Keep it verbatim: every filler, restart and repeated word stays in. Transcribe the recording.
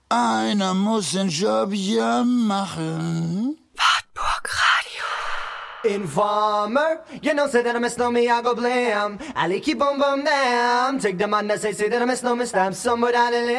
Einer muss den Job ja machen. Wartburg Radio. Informer, you know, say that I miss no me, I go blam. I like keep on bum damn. Take the man that say, say that I miss no me, stab somebody.